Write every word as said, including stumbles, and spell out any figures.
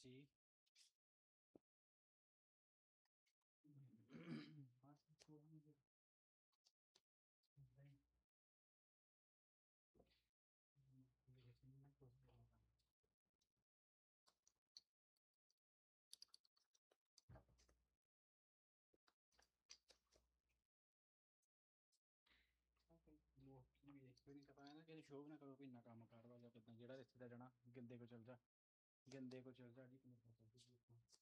ਜੀ। ਕਿ ਸ਼ੋਅ ਨਾ ਕਰੋ ਵੀ ਇੰਨਾ ਕੰਮ ਕਰ ਵਾ ਜਾਂ ਕਿੱਦਾਂ, ਜਿਹੜਾ ਰਿਸ਼ਤੇਦਾਰ ਜਾਣਾ ਗਿੰਦੇ ਕੋ ਚਲ ਜਾ, ਗਿੰਦੇ ਕੋ ਚਲ ਜਾ ਜੀ।